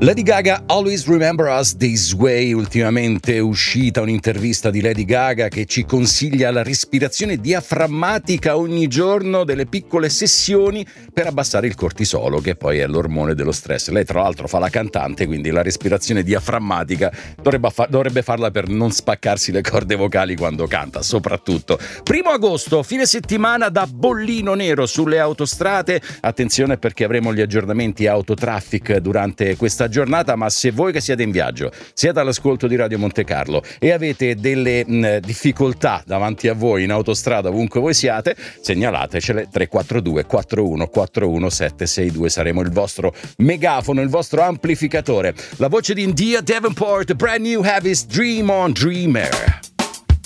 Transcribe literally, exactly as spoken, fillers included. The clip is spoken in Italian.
Lady Gaga, Always Remember Us This Way. Ultimamente è uscita un'intervista di Lady Gaga che ci consiglia la respirazione diaframmatica ogni giorno, delle piccole sessioni per abbassare il cortisolo, che poi è l'ormone dello stress. Lei tra l'altro fa la cantante, quindi la respirazione diaframmatica dovrebbe, fa- dovrebbe farla per non spaccarsi le corde vocali quando canta, soprattutto. Primo agosto, fine settimana da bollino nero sulle autostrade. Attenzione, perché avremo gli aggiornamenti autotraffic durante questa giornata, ma se voi che siete in viaggio, siete all'ascolto di Radio Monte Carlo e avete delle mh, difficoltà davanti a voi in autostrada ovunque voi siate, segnalatecele. Tre quattro due quattro uno quattro uno sette sei due, saremo il vostro megafono, il vostro amplificatore. La voce di India Davenport, Brand New Heavy's Dream on Dreamer.